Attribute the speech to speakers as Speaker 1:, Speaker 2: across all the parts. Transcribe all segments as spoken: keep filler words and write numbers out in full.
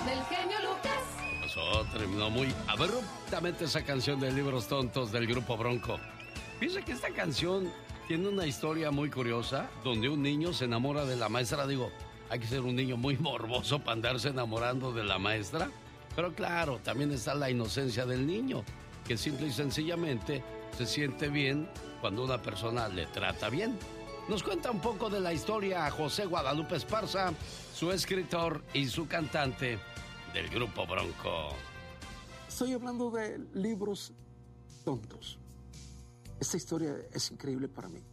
Speaker 1: del genio Lucas.
Speaker 2: Pasó, terminó muy abruptamente esa canción de Libros Tontos del Grupo Bronco. Piensa que esta canción tiene una historia muy curiosa, donde un niño se enamora de la maestra. Digo, hay que ser un niño muy morboso para andarse enamorando de la maestra. Pero claro, también está la inocencia del niño, que simple y sencillamente se siente bien cuando una persona le trata bien. Nos cuenta un poco de la historia José Guadalupe Esparza, su escritor y su cantante del Grupo Bronco.
Speaker 3: Estoy hablando de Libros Tontos. Esta historia es increíble para mí.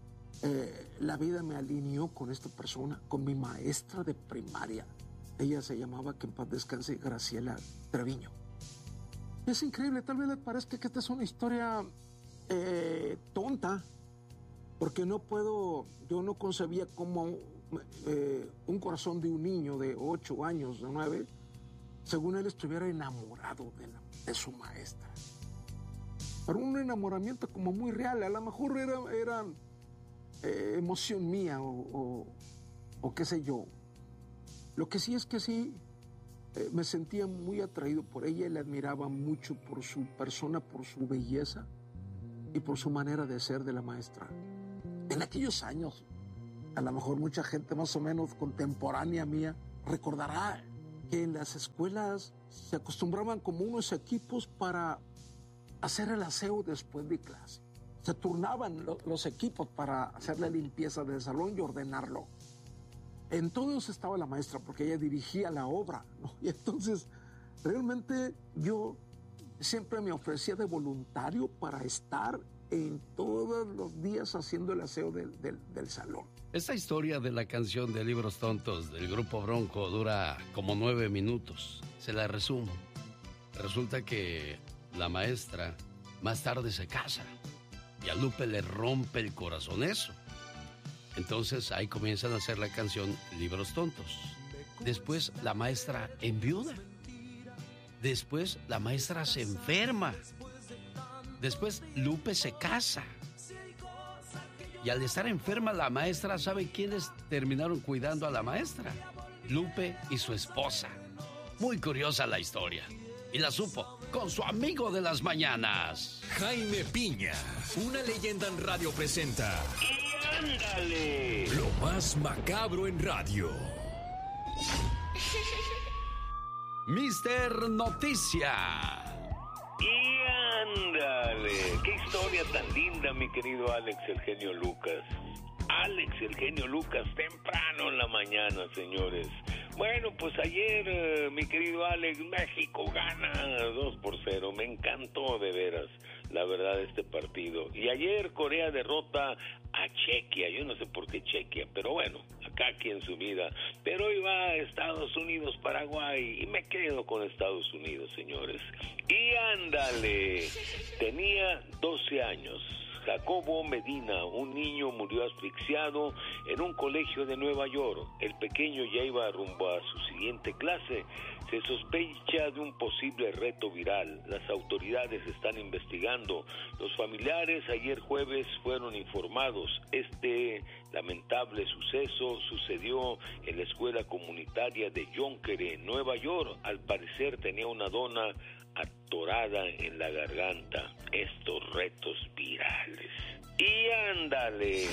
Speaker 3: Eh, la vida me alineó con esta persona, con mi maestra de primaria. Ella se llamaba, que en paz descanse, Graciela Treviño. Es increíble, tal vez le parezca que esta es una historia eh, tonta, porque no puedo, yo no concebía cómo eh, un corazón de un niño de ocho años, de nueve, según él estuviera enamorado de, la, de su maestra. Pero un enamoramiento como muy real, a lo mejor era, era eh, emoción mía o, o, o qué sé yo. Lo que sí es que sí, eh, me sentía muy atraído por ella y la admiraba mucho por su persona, por su belleza y por su manera de ser de la maestra. En aquellos años, a lo mejor mucha gente más o menos contemporánea mía recordará que en las escuelas se acostumbraban como unos equipos para hacer el aseo después de clase. Se turnaban lo, los equipos para hacer la limpieza del salón y ordenarlo. En todos estaba la maestra porque ella dirigía la obra, ¿no? Y entonces realmente yo siempre me ofrecía de voluntario para estar en todos los días haciendo el aseo del, del, del salón.
Speaker 2: Esta historia de la canción de Libros Tontos del Grupo Bronco dura como nueve minutos. Se la resumo. Resulta que la maestra más tarde se casa y a Lupe le rompe el corazón eso. Entonces ahí comienzan a hacer la canción Libros Tontos. Después la maestra enviuda. Después la maestra se enferma. Después Lupe se casa. Y al estar enferma la maestra, ¿sabe quiénes terminaron cuidando a la maestra? Lupe y su esposa. Muy curiosa la historia. Y la supo con su amigo de las mañanas.
Speaker 4: Jaime Piña, una leyenda en radio presenta.
Speaker 5: ¡Y ándale!
Speaker 4: Lo más macabro en radio.
Speaker 2: Mister Noticia.
Speaker 5: ¡Y ándale! ¡Qué historia tan linda, mi querido Alex, el genio Lucas! Alex, el genio Lucas, temprano en la mañana, señores. Bueno, pues ayer, eh, mi querido Alex, México gana dos por cero. Me encantó de veras, la verdad, este partido. Y ayer Corea derrota a Chequia. Yo no sé por qué Chequia, pero bueno, acá aquí en su vida. Pero hoy va a Estados Unidos, Paraguay, y me quedo con Estados Unidos, señores. Y ándale, tenía doce años. Jacobo Medina, un niño, murió asfixiado en un colegio de Nueva York. El pequeño ya iba rumbo a su siguiente clase. Se sospecha de un posible reto viral. Las autoridades están investigando. Los familiares ayer jueves fueron informados. Este lamentable suceso sucedió en la escuela comunitaria de Yonkers, en Nueva York. Al parecer tenía una dona atorada en la garganta. Estos retos virales. Y ándale,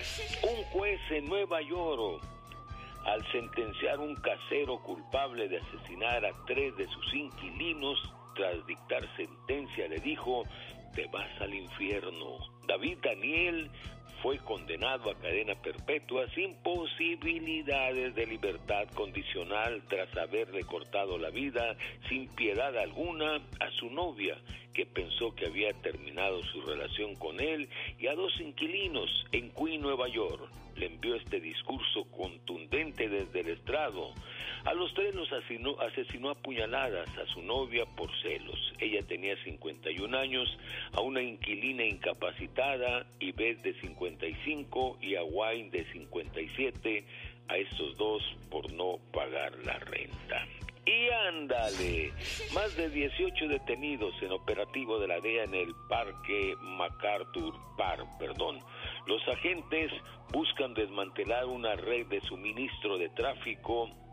Speaker 5: un juez en Nueva York, al sentenciar a un casero culpable de asesinar a tres de sus inquilinos, tras dictar sentencia, le dijo: te vas al infierno. David Daniel fue condenado a cadena perpetua sin posibilidades de libertad condicional tras haberle cortado la vida sin piedad alguna a su novia, que pensó que había terminado su relación con él, y a dos inquilinos en Queens, Nueva York. Le envió este discurso contundente desde el estrado. A los tres los asesinó, asesinó a puñaladas, a su novia por celos. Ella tenía cincuenta y un años, a una inquilina incapacitada, Yvette de cincuenta y cinco y a Wayne de cincuenta y siete, a estos dos por no pagar la renta. Y ándale, más de dieciocho detenidos en operativo de la D E A en el parque MacArthur Park, perdón. Los agentes buscan desmantelar una red de suministro de tráfico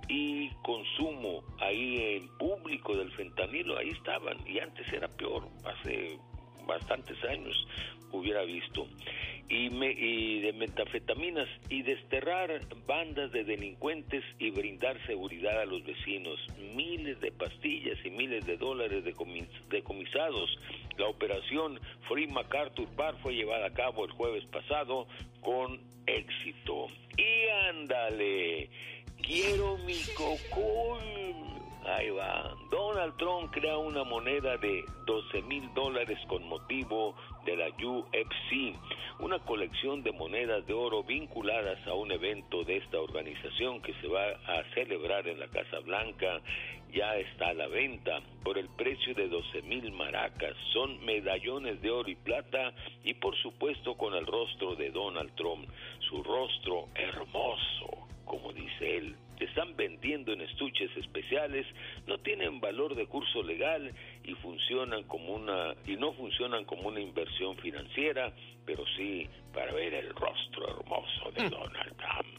Speaker 5: y consumo ahí en público del fentanilo, ahí estaban, y antes era peor, hace bastantes años hubiera visto, y, me, y de metanfetaminas, y desterrar bandas de delincuentes y brindar seguridad a los vecinos, miles de pastillas y miles de dólares decomisados. La operación Free MacArthur Park fue llevada a cabo el jueves pasado con éxito. Y ándale, quiero mi cocol. Ahí va. Donald Trump crea una moneda de doce mil dólares con motivo de la U F C, una colección de monedas de oro vinculadas a un evento de esta organización que se va a celebrar en la Casa Blanca. Ya está a la venta por el precio de doce mil maracas. Son medallones de oro y plata y por supuesto con el rostro de Donald Trump, su rostro hermoso, como dice él. Se están vendiendo en estuches especiales, no tienen valor de curso legal y funcionan como una y no funcionan como una inversión financiera, pero sí para ver el rostro hermoso de Donald Trump.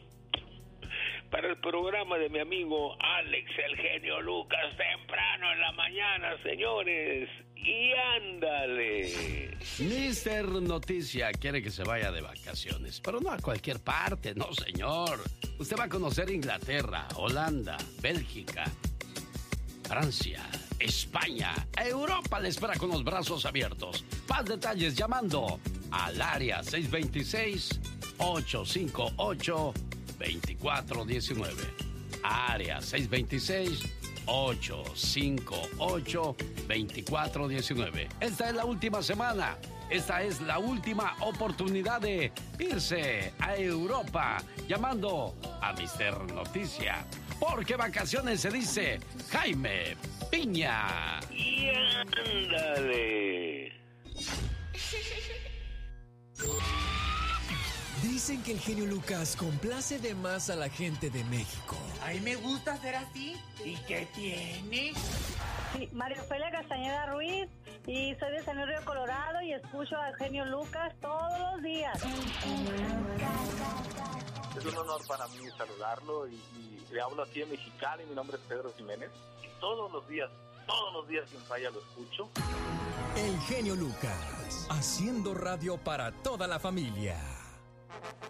Speaker 5: Para el programa de mi amigo Alex el genio Lucas, temprano en la mañana, señores. Y ándale.
Speaker 2: mister Noticia quiere que se vaya de vacaciones, pero no a cualquier parte, no señor. Usted va a conocer Inglaterra, Holanda, Bélgica, Francia, España, Europa le espera con los brazos abiertos. Más detalles llamando al área seis dos seis, ocho cinco ocho, dos cuatro uno nueve. Área seis dos seis, ocho cinco ocho, dos cuatro uno nueve. Esta es la última semana. Esta es la última oportunidad de irse a Europa llamando a mister Noticia. Porque vacaciones se dice Jaime Piña.
Speaker 5: Y ándale.
Speaker 4: Dicen que el genio Lucas complace de más a la gente de México.
Speaker 1: A mí me gusta ser así. ¿Y qué tiene?
Speaker 6: Sí, María Ofelia Castañeda Ruiz, y soy de San Luis Río Colorado y escucho al genio Lucas todos los días.
Speaker 7: Es un honor para mí saludarlo y, y le hablo aquí en Mexicali. Mi nombre es Pedro Jiménez y todos los días, todos los días sin falla lo escucho.
Speaker 4: El genio Lucas, haciendo radio para toda la familia.